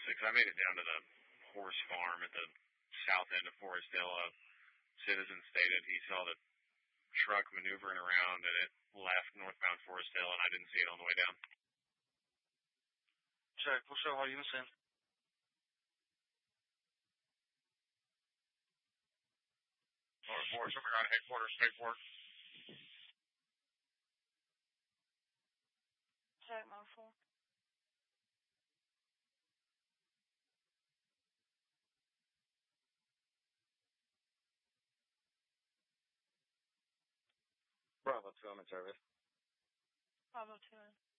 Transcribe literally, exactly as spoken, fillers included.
Because I made it down to the horse farm at the south end of Forest Hill. A citizen stated he saw the truck maneuvering around and it left northbound Forest Hill, and I didn't see it on the way down. Check. We'll show how you send. North Forest, we got headquarters, paperwork. Check, Mark four. Bravo two, I'm in service. Bravo two.